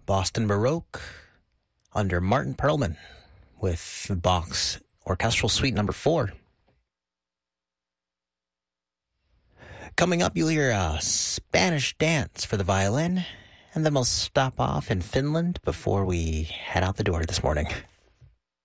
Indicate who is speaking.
Speaker 1: Boston Baroque under Martin Perlman with Bach's Orchestral Suite number 4. Coming up, you'll hear a Spanish dance for the violin, and then we'll stop off in Finland before we head out the door this morning.